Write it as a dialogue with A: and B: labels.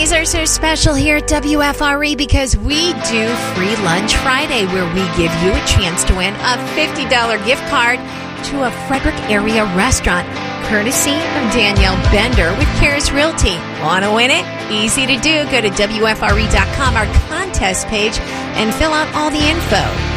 A: Fridays are so special here at WFRE because we do Free Lunch Friday, where we give you a chance to win a $50 gift card to a Frederick area restaurant, courtesy of Danielle Bender with Karis Realty. Want to win it? Easy to do. Go to WFRE.com, our contest page, and fill out all the info.